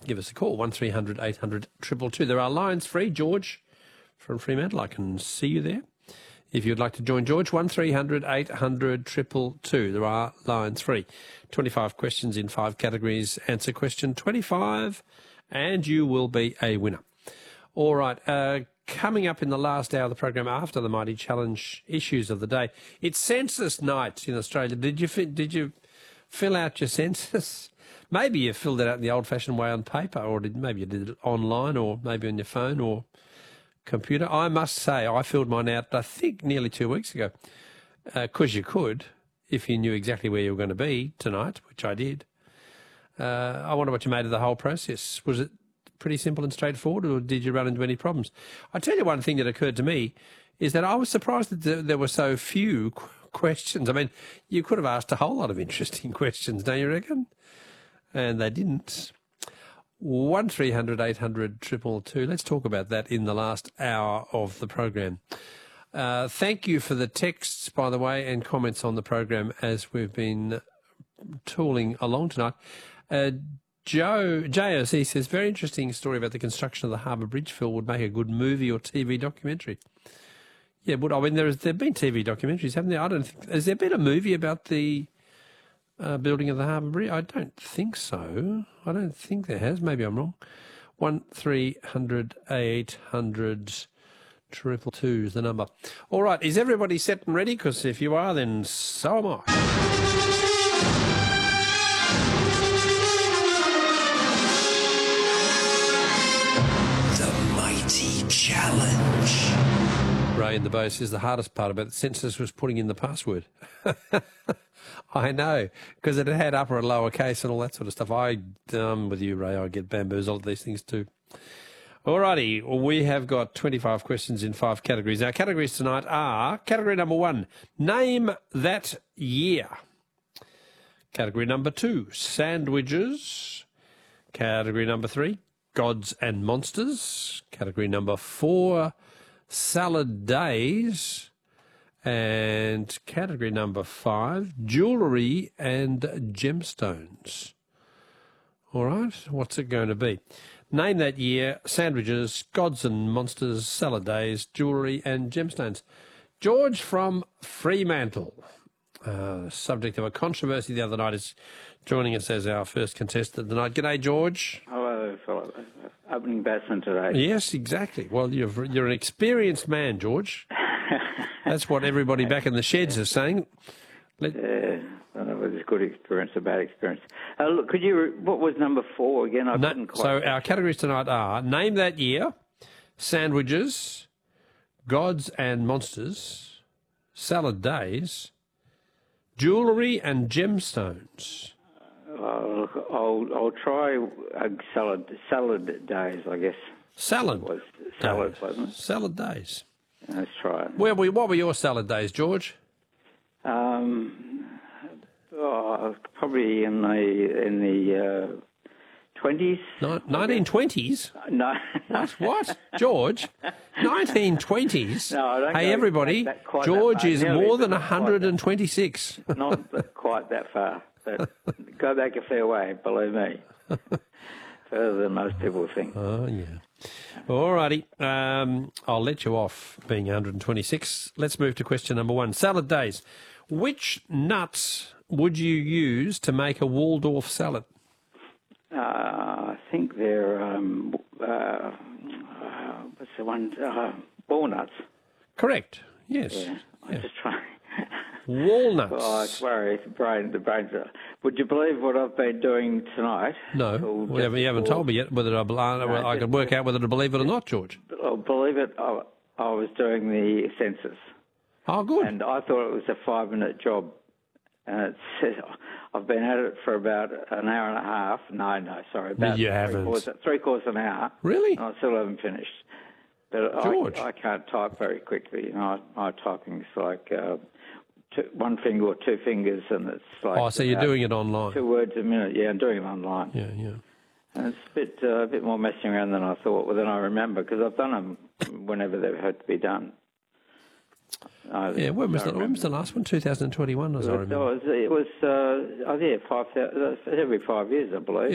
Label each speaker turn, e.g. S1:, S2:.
S1: give us a call, 1300 800 222. There are lines free. George from Fremantle, I can see you there. If you'd like to join George, 1300 800 222. There are lines free. 25 questions in 5 categories. Answer question 25 and you will be a winner. All right, coming up in the last hour of the program after the Mighty Challenge issues of the day, it's census night in Australia. Did you fill out your census? Maybe you filled it out in the old-fashioned way on paper, or maybe you did it online, or maybe on your phone or computer. I must say I filled mine out, I think, nearly 2 weeks ago, because you could, if you knew exactly where you were going to be tonight, which I did. I wonder what you made of the whole process. Was it pretty simple and straightforward, or did you run into any problems? I tell you, one thing that occurred to me is that I was surprised that there were so few questions. I mean, you could have asked a whole lot of interesting questions, don't you reckon? And they didn't. 1300 800 222. Let's talk about that in the last hour of the program. Thank you for the texts, by the way, and comments on the program as we've been tooling along tonight. JOC says, very interesting story about the construction of the Harbour Bridge, Phil, would make a good movie or TV documentary. Yeah, I mean, there have been TV documentaries, haven't there? I don't think, has there been a movie about the building of the Harbour Bridge? I don't think so. I don't think there has. Maybe I'm wrong. 1300 800 222 is the number. All right, is everybody set and ready? Because if you are, then so am I.
S2: Challenge.
S1: Ray in the Bow says the hardest part about the census was putting in the password. I know, because it had upper and lower case and all that sort of stuff. I'm with you, Ray. I get bamboozled at these things too. All righty, we have got 25 questions in 5 categories. Our categories tonight are category number 1, name that year. Category number 2, sandwiches. Category number 3, gods and monsters. Category number 4, salad days. And category number 5, jewellery and gemstones. All right, what's it going to be? Name that year, sandwiches, gods and monsters, salad days, jewellery and gemstones. George from Fremantle, subject of a controversy the other night, is joining us as our first contestant tonight. G'day, George.
S3: Hello, fellow. Opening batsman today.
S1: Yes, exactly. Well, you're an experienced man, George. That's what everybody back in the sheds is saying.
S3: I don't know whether it's good experience or bad experience. Look, what was number 4 again? Couldn't quite.
S1: So our categories tonight are name that year, sandwiches, gods and monsters, salad days, jewellery and gemstones.
S3: I'll try salad days, I guess.
S1: Salad?
S3: It was salad, wasn't it?
S1: Salad days.
S3: Let's try it.
S1: What were your salad days, George?
S3: Probably in the 20s.
S1: 1920s?
S3: No.
S1: What? George? 1920s?
S3: No, I don't.
S1: Hey, everybody, George is more than 126.
S3: Not quite that far. But go back a fair way, believe me. Further than most people think.
S1: Oh, yeah. All righty. I'll let you off being 126. Let's move to question number 1. Salad days. Which nuts would you use to make a Waldorf salad?
S3: I think they're, what's the one? Walnuts.
S1: Correct. Yes.
S3: Yeah, I'm just trying.
S1: Walnuts.
S3: Oh, I worry. The brains are... Would you believe what I've been doing tonight?
S1: No, you haven't told me yet whether I can work out whether to believe it or not, George.
S3: I'll believe it. I was doing the census.
S1: Oh, good.
S3: And I thought it was a 5-minute job. And I've been at it for about an hour and a half. No, sorry. About
S1: you haven't.
S3: Three-quarters an hour.
S1: Really?
S3: And I still haven't finished. But
S1: George.
S3: I can't type very quickly. You know, my typing's like... 1 finger or 2 fingers, and it's like...
S1: Oh, so you're doing it online?
S3: 2 words a minute, yeah, I'm doing it online.
S1: Yeah.
S3: And it's a bit more messing around than I thought, than I remember, because I've done them whenever they've had to be done.
S1: When was the last one? 2021, as I remember.
S3: It was every 5 years, I believe.